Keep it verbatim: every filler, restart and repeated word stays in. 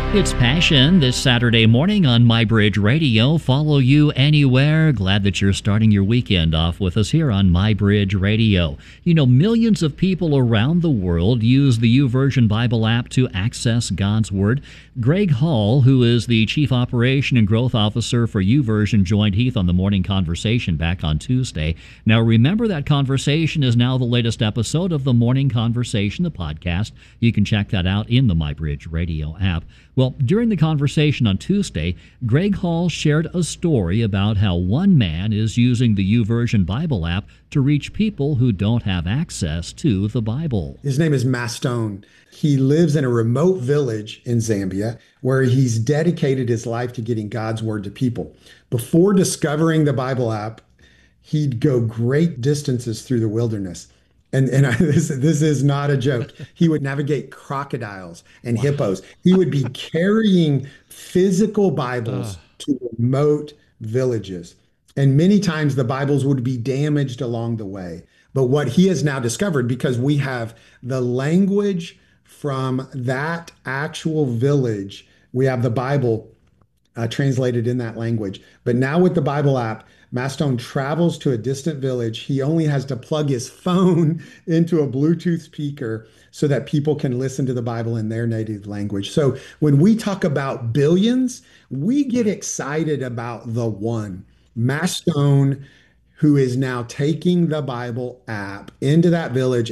It's Passion this Saturday morning on MyBridge Radio. Follow you anywhere. Glad that you're starting your weekend off with us here on MyBridge Radio. You know, millions of people around the world use the YouVersion Bible app to access God's Word. Greg Hall, who is the Chief Operation and Growth Officer for YouVersion, joined Heath on the Morning Conversation back on Tuesday. Now, remember that conversation is now the latest episode of the Morning Conversation, the podcast. You can check that out in the MyBridge Radio app. Well, during the conversation on Tuesday, Greg Hall shared a story about how one man is using the YouVersion Bible app to reach people who don't have access to the Bible. His name is Mastone. He lives in a remote village in Zambia where he's dedicated his life to getting God's Word to people. Before discovering the Bible app, he'd go great distances through the wilderness. And, and I, this, this is not a joke. He would navigate crocodiles and wow. hippos. He would be carrying physical Bibles uh. to remote villages. And many times the Bibles would be damaged along the way. But what he has now discovered, because we have the language from that actual village, we have the Bible uh, translated in that language. But now with the Bible app, Mastone travels to a distant village. He only has to plug his phone into a Bluetooth speaker so that people can listen to the Bible in their native language. So when we talk about billions, we get excited about the one, Mastone, who is now taking the Bible app into that village